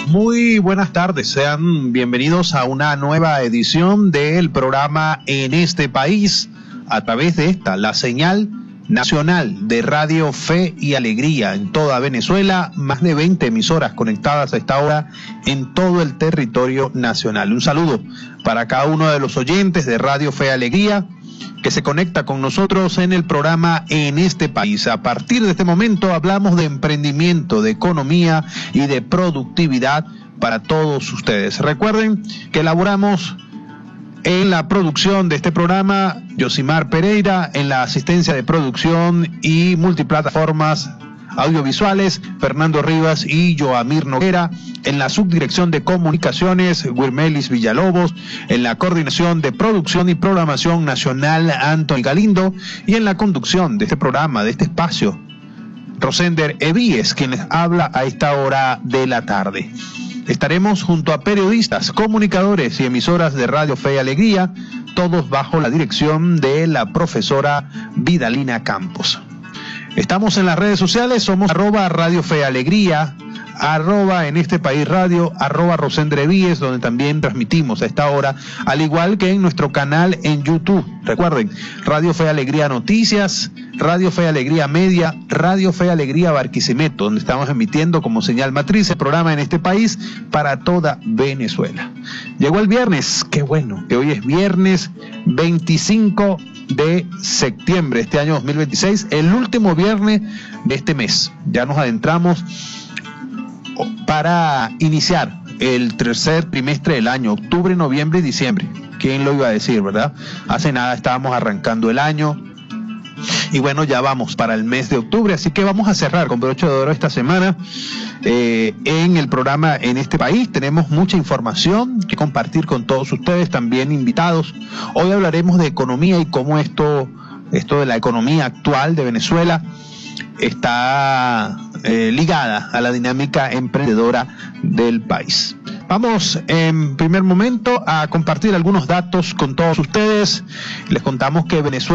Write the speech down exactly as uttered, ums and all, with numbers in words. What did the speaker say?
Muy buenas tardes, sean bienvenidos a una nueva edición del programa En este País, a través de esta, la señal nacional de Radio Fe y Alegría en toda Venezuela, más de veinte emisoras conectadas a esta hora en todo el territorio nacional. Un saludo para cada uno de los oyentes de Radio Fe y Alegría que se conecta con nosotros en el programa En este País. A partir de este momento hablamos de emprendimiento, de economía y de productividad para todos ustedes. Recuerden que elaboramos en la producción de este programa Yosimar Pereira, en la asistencia de producción y multiplataformas audiovisuales Fernando Rivas y Joamir Noguera, en la subdirección de comunicaciones Wirmelis Villalobos, en la coordinación de producción y programación nacional Anthony Galindo, y en la conducción de este programa, de este espacio, Rosender Evíes, quien les habla a esta hora de la tarde. Estaremos junto a periodistas, comunicadores y emisoras de Radio Fe y Alegría, todos bajo la dirección de la profesora Vidalina Campos. Estamos en las redes sociales, somos arroba Radio Fe y Alegría, arroba En este País Radio, arroba Rosendre Víez, donde también transmitimos a esta hora, al igual que en nuestro canal en YouTube. Recuerden, Radio Fe y Alegría Noticias, Radio Fe y Alegría Media, Radio Fe y Alegría Barquisimeto, donde estamos emitiendo como señal matriz el programa En este País para toda Venezuela. Llegó el viernes, qué bueno, que hoy es viernes veinticinco de septiembre, este año dos mil veintiséis, el último viernes de este mes. Ya nos adentramos para iniciar el tercer trimestre del año, octubre, noviembre y diciembre. ¿Quién lo iba a decir, verdad? Hace nada estábamos arrancando el año y bueno, ya vamos para el mes de octubre, así que vamos a cerrar con broche de oro esta semana eh, en el programa En este País. Tenemos mucha información que compartir con todos ustedes, también invitados. Hoy hablaremos de economía y cómo esto, esto de la economía actual de Venezuela está eh, ligada a la dinámica emprendedora del país. Vamos en primer momento a compartir algunos datos con todos ustedes. Les contamos que Venezuela